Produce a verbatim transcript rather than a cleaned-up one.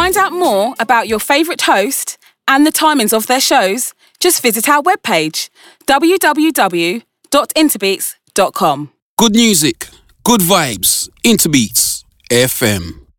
find out more about your favourite host and the timings of their shows, just visit our webpage, w w w dot interbeats dot com. Good music, good vibes, Interbeats F M.